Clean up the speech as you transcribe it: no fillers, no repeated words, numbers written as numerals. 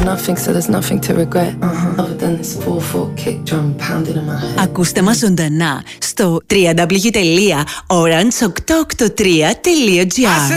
nothing, so there's nothing to regret. Other than this 4/4 kick drum pounding in my head. Ακούστε μας ζωντανά στο www.orange883.gr.